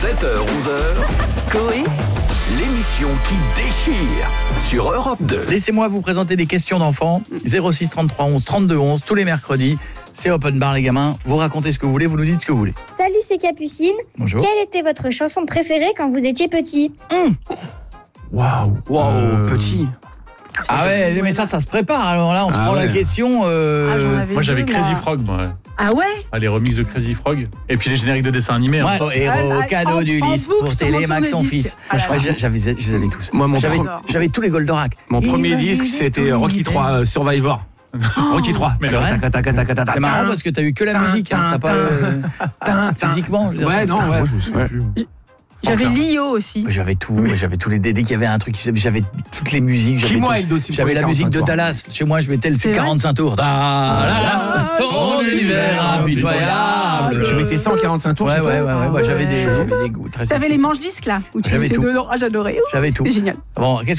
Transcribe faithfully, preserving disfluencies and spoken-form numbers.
sept heures onze heures, Coé, l'émission qui déchire sur Europe deux. Laissez-moi vous présenter des questions d'enfants. zéro six trente-trois onze trente-deux onze, tous les mercredis. C'est open bar les gamins. Vous racontez ce que vous voulez, vous nous dites ce que vous voulez. Salut, c'est Capucine. Bonjour. Quelle était votre chanson préférée quand vous étiez petit? Waouh, waouh, Euh, petit. Ah ouais, mais ça, ça se prépare. Alors là, on se Ah prend ouais. la question. euh, Ah, j'en avais Moi j'avais deux, Crazy moi. Frog, moi. Ah ouais? Ah, les remixes de Crazy Frog. Et puis les génériques de dessins animés. hein. Ouais, oh, héros, Ah, ah, cadeau en- du en lys boucle pour sur mon Télémax son tourne-disque. fils. Ah là Moi, là. j'avais, je les avais tous. Moi, mon, J'avais, pro- j'avais tous les Goldorak. mon Il premier va disque, vivre c'était tout Rocky l'hiver. trois euh, Survivor. Rocky trois. Mais C'est vrai Tac, tac, tac, tac, tac, tac, C'est marrant parce que t'as eu que la tin, musique, hein, t'as pas euh, tin, tin. physiquement. je veux dire. Ouais, non, ouais. J'avais Franklin. Lio aussi. Mais J'avais tout, mais j'avais tous les dès qu'il y avait un truc, j'avais toutes les musiques. J'avais, Crie-moi, tout. Eldo, aussi. J'avais la musique de Dallas. Chez moi, je mettais le C'est vrai quarante-cinq tours. Ah, Torrent d'univers impitoyable. Je mettais cent quarante-cinq tours. Ouais, je sais ouais, pas. ouais, ouais, bah, j'avais des, Ouais. j'avais des goûts très. T'avais les manches disques là où tu J'avais mettais tout. dedans. Ah, j'adorais. J'avais tout. C'était génial. Bon, qu'est-ce